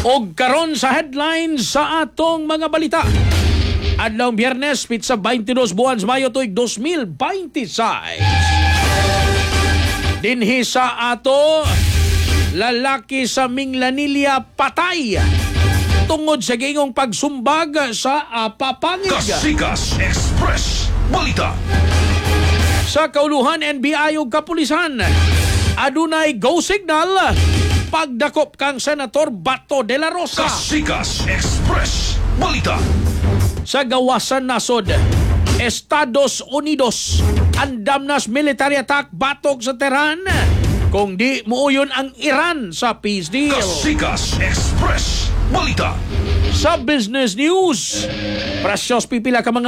Og karon sa headlines sa atong mga balita. Adlaw Biyernes, pitsa 22 buwan sa Mayo tuig 2026. Dinhi sa ato, lalaki sa Minglanilla patay tungod sa gingong pagsumbag sa Papangig. Kasikas Express Balita. Sa kauluhan NBI ug kapulisan, adunay go signal pagdakop kang Senator Bato de la Rosa. Kasikas Express Balita. Sa gawasan nasod, Estados Unidos andam nas military attack batok sa Tehran kung di muuyon ang Iran sa peace deal. Kasikas Express Balita. Sa business news, prasyos pipila ka mga